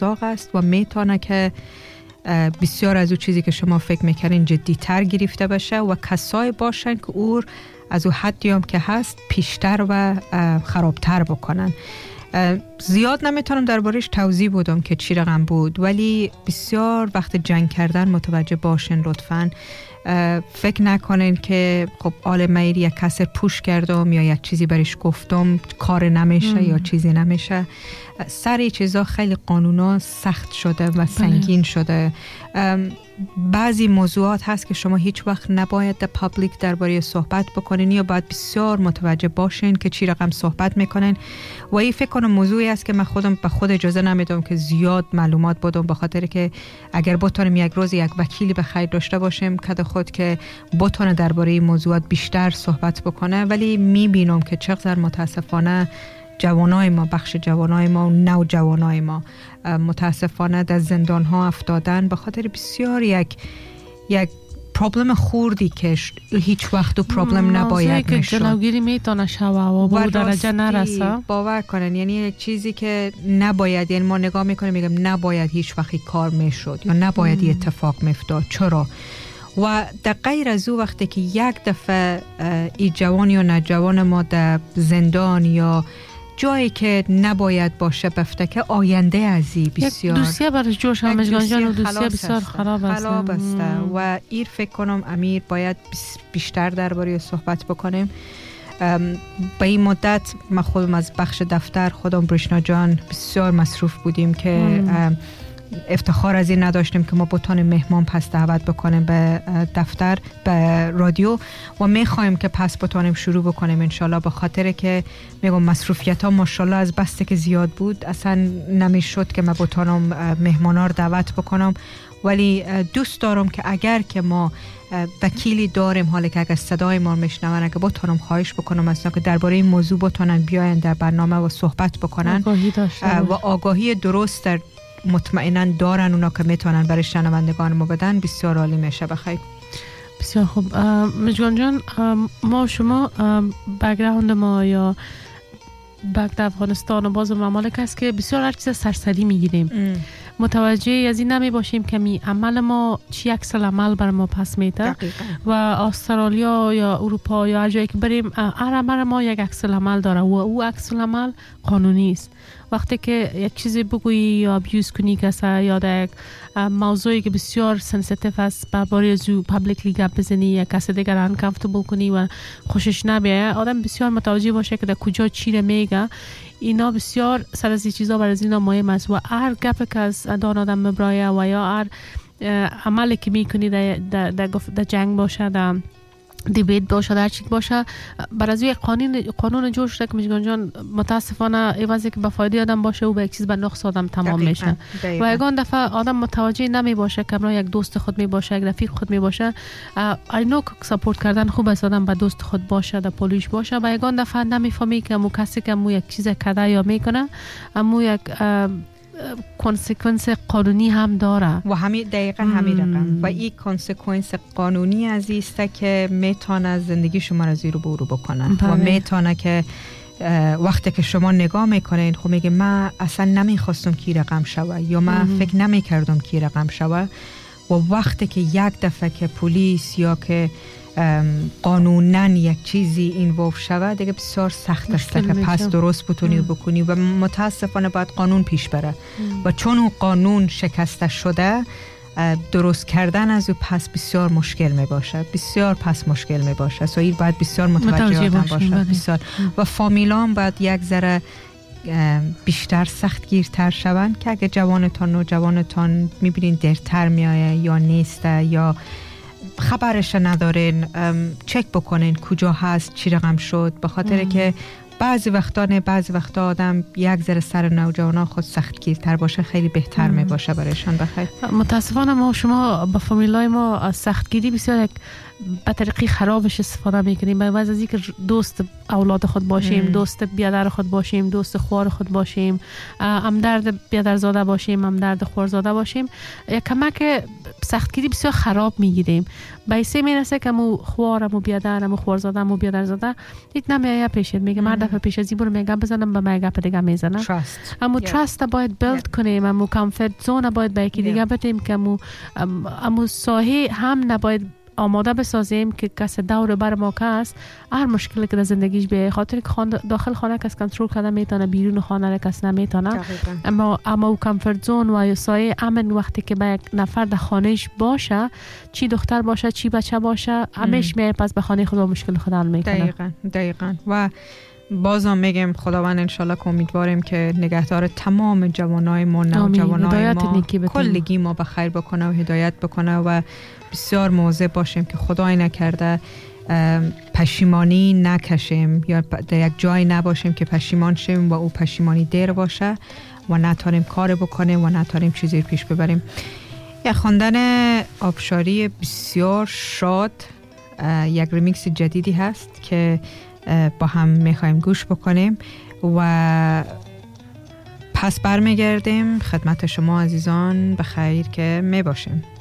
داغ است و میتونه که بسیار از او چیزی که شما فکر میکنین جدی‌تر گرفته بشه و کسایی باشن که او از او حدی هم که هست پیشتر و خرابتر بکنن. زیاد نمیتونم دربارش توضیح بدم که چی رقم بود، ولی بسیار وقت جنگ کردن متوجه باشین لطفاً. فکر نکنین که خب آل میر یک کس پوش کردم یا یک چیزی برش گفتم کار نمیشه یا چیزی نمیشه. سر چیزا خیلی قانونا سخت شده و سنگین شده. بعضی موضوعات هست که شما هیچ وقت نباید در پابلیک درباره صحبت بکنین یا باید بسیار متوجه باشین که چی رقم صحبت میکنین و این فکر کنم موضوعی است که من خودم به خود اجازه نمیدم که زیاد معلومات بدم، به خاطر که اگر بتونیم یک روز یک وکیلی به خیر داشته باشیم که خود که بتونه درباره این موضوعات بیشتر صحبت بکنه. ولی میبینم که چقدر متاسفانه جوانای ما، بخش جوانای ما و نوجوانای ما متاسفانه در زندان ها افتادن به خاطر بسیار یک پرابلم خوردی که هیچ وقت و پرابلم نباید میشد. جلوگیری میتونه شوه و به درجه نرسه. باور کنن، یعنی یک چیزی که نباید، یعنی ما نگاه میکنیم میگم نباید هیچ وقتی کار میشد یا نباید اتفاق میفتاد. چرا؟ و در غیر از او وقتی که یک دفعه ای جوان یا نجوان ما در زندان یا جایی که نباید باشه بفته که آینده ازی بسیار دوسیه برش جوش هم مجگان جان و دوسیه بسیار خراب است و ایر فکر کنم امیر باید بیشتر درباره صحبت بکنیم. به این مدت ما خودم از بخش دفتر خودم برشنا جان بسیار مصروف بودیم که افتخار از این نداشتیم که ما بتونیم مهمان پس دعوت بکنیم به دفتر، به رادیو و میخوایم که پس بتونیم شروع بکنیم انشالله، به خاطر که میگم مصروفیت ها ماشاءالله از بسته که زیاد بود اصلا نمیشد که من بتونم مهمانا رو دعوت بکنم. ولی دوست دارم که اگر که ما وکیلی داریم، حالا که اگر صدای ما میشنون، اگه بتونم خواهش بکنم از که درباره این موضوع بتونن بیاین در برنامه و صحبت بکنن و آگاهی درست در مطمئنا دارن اونا که میتونن برای شنوندگان ما بدن، بسیار عالی میشه. بخیر، بسیار خوب. مجگان جان، ما شما بک‌گراند ما یا بک افغانستان و باز ممالک است که بسیار هر چیز سرسری میگیریم، متوجه از این نمی باشیم که می عمل ما چی عکس العمل بر ما پس میده و استرالیا یا اروپا یا هر جایی که بریم هر عمل ما یک عکس العمل داره و او عکس العمل قانونی است. وقتی که یک چیزی بگویی یا ابیوز کنی کسی یا در یک موضوعی که بسیار سنسیتیو است برای از او پابلیکلی گپ بزنی یا کسی دیگر انکامفتبل کنی و خوشش نبیه، آدم بسیار متوجه باشه که در کجا چی رو میگه. اینا بسیار سر از این چیزا برای اینا مهم است و هر گپ که از دان آدم مبرایه و یا هر عملی که میکنی در جنگ باشه، در دیبیت باشه، در چیک باشه، برای یک قانون جور شده که مجگان جان متاسفانه ایوازی که به فایده آدم باشه و به یک چیز به نقص آدم تمام میشه و یگان دفعه آدم متوجه نمی باشه که یک دوست خود می باشه، یک رفیق خود می باشه. اینو سپورت کردن خوب است، آدم با دوست خود باشه، در پولیش باشه، و یگان دفعه نمیفهمی که مو کسی که مو یک چیز کده یا میکنه مو یک کنسیکونس قانونی هم داره و همین دقیقا همین رقم و این کنسیکونس قانونی عزیزه که میتونه زندگی شما را زیر و برو بکنن و میتونه که وقتی که شما نگاه میکنین خب میگه من اصلا نمیخواستم کی رقم شوه یا من فکر نمیکردم کی رقم شوه، و وقتی که یک دفعه که پلیس یا که قانوناً یک چیزی اینوالو شود دیگه بسیار سخت است که پس درست بتونی بکنی و متاسفانه باید قانون پیش بره و چون اون قانون شکسته شده درست کردن از او پس بسیار مشکل می باشه، بسیار پس مشکل می باشه. سو این باید بسیار متوجه باشه بسیار و فامیلان باید یک ذره بیشتر سختگیرتر شون که اگه جوانتان و جوانتان میبینین درتر میایه یا نیسته یا خبرش ندارین، چک بکنین کجا هست، چی رقم شد، به خاطر که بعضی وقتا آدم یک ذره سر نوجوانا خود سختگیرتر باشه خیلی بهتر می باشه برایشان. بخیر، متاسفانه ما شما با فامیلای ما سختگیری بسیار به طریقی خرابش استفاده میکنیم. به وجه از اینکه دوست اولاد خود باشیم، دوست بیادر خود باشیم، دوست خوار خود باشیم، همدرد بیادرزاده باشیم، همدرد خوارزاده باشیم، یک کمک سختگیری بسیار خراب میگیریم. به سه میرسه که مو خوارم و بیادرم و خوارزادم و بیادرزاده هیچ نمیایه پیشت، میگه مرد دفعه پیش از این برو میگم بزنم به میگم دیگه میزنم. اما تراست باید بیلد کنیم، اما کامفورت زون باید به یکی دیگه بدیم که امو ساحه هم نباید آماده بسازیم که کسی دور بر ما کس هر مشکلی که در زندگیش به خاطر که داخل خانه کس کنترل کنه میتونه، بیرون خانه کس نمیتونه. اما کامفورت زون و سایه امن وقتی که به یک نفر در خانهش باشه، چی دختر باشه چی بچه باشه، همیشه میره پس به خانه خود و مشکل خود حل میکنه. دقیقاً. و بازم میگم خداوند انشالله که امیدواریم که نگهدار تمام جوانای ما، نوجوانای ما، کلگی ما به خیر بکنه و هدایت بکنه و بسیار مواظب باشیم که خدای نکرده پشیمانی نکشیم یا در یک جای نباشیم که پشیمان شیم و او پشیمانی دیر باشه و نتونیم کار بکنیم و نتونیم چیزی پیش ببریم. یک خواندن آبشاری بسیار شاد، یک ریمیکس جدیدی هست که با هم میخوایم گوش بکنیم و پس برمیگردیم خدمت شما عزیزان. به خیر که می باشیم.